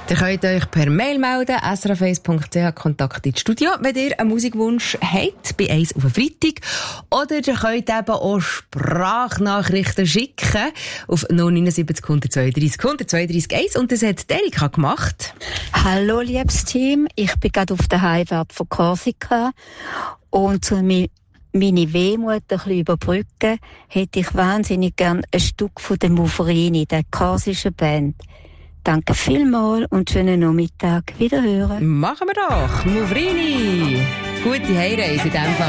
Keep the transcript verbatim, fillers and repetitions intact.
Ihr könnt euch per Mail melden, s r f eins punkt c h, Kontakt ins Studio, wenn ihr einen Musikwunsch habt, bei eins auf den Freitag. Oder ihr könnt eben auch Sprachnachrichten schicken auf null neun sieben null eins zwei drei null zwei drei eins. Und das hat Erika gemacht. Hallo, liebes Team. Ich bin gerade auf der Heimfahrt von Korsika. Und zu mi- meine Wehmut ein bisschen überbrücken, hätte ich wahnsinnig gern ein Stück von der Mufrini, der korsischen Band. Danke vielmals und schönen Nachmittag. Wiederhören. Machen wir doch. Muvrini. Gute Heimreise in dem Fall.